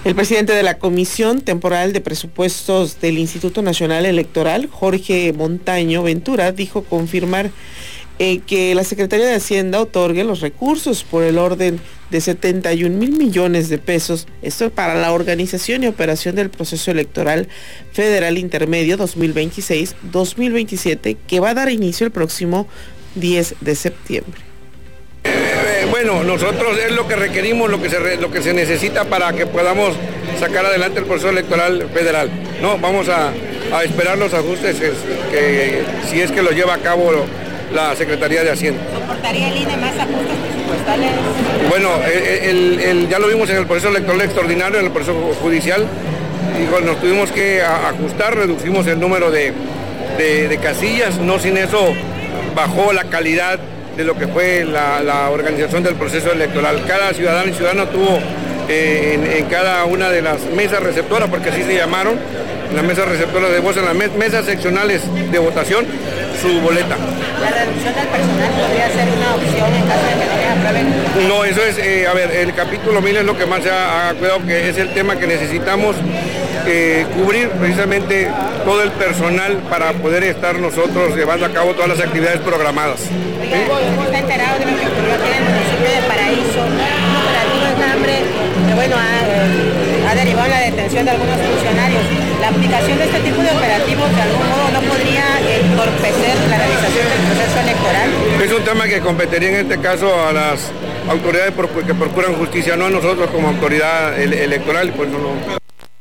El presidente de la Comisión Temporal de Presupuestos del Instituto Nacional Electoral, Jorge Montaño Ventura, dijo confirmar que la Secretaría de Hacienda otorgue los recursos por el orden de 71 mil millones de pesos, esto para la organización y operación del proceso electoral federal intermedio 2026-2027, que va a dar inicio el próximo 10 de septiembre. Bueno, nosotros es lo que requerimos, lo que se necesita para que podamos sacar adelante el proceso electoral federal. No, vamos a esperar los ajustes que si es que lo lleva a cabo la Secretaría de Hacienda. ¿Soportaría el INE más ajustes presupuestales? Bueno, ya lo vimos en el proceso electoral extraordinario, en el proceso judicial, y nos tuvimos que ajustar, reducimos el número de casillas, no sin eso bajó la calidad de lo que fue la organización del proceso electoral. Cada ciudadano y ciudadano tuvo en cada una de las mesas receptoras, porque así se llamaron, en las mesas receptoras de voz, en las mesas seccionales de votación, su boleta. ¿La reducción del personal podría ser una opción en caso de que no les aprueben? No, eso es, el capítulo 1000 es lo que más se ha cuidado, que es el tema que necesitamos cubrir precisamente todo el personal para poder estar nosotros llevando a cabo todas las actividades programadas. Oiga, ¿está enterado de lo que ocurrió aquí en el municipio de Paraíso? Un operativo de hambre que ha derivado en la detención de algunos funcionarios. La aplicación de este tipo de operativos de algún modo no podría entorpecer la realización del proceso electoral. Es un tema que competiría en este caso a las autoridades que procuran justicia, no a nosotros como autoridad electoral, pues no.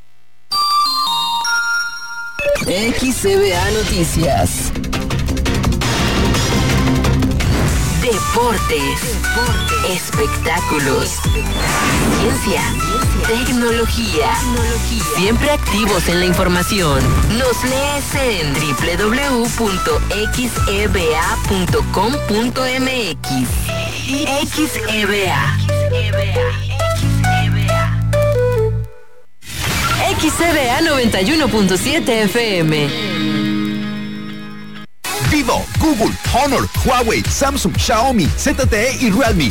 XCBA Noticias. Deportes, espectáculos, ciencia, tecnología. Siempre activos en la información. Nos lees en www.xeba.com.mx. XEBA. XCBA 91.7 FM. Vivo, Google, Honor, Huawei, Samsung, Xiaomi, ZTE y Realme.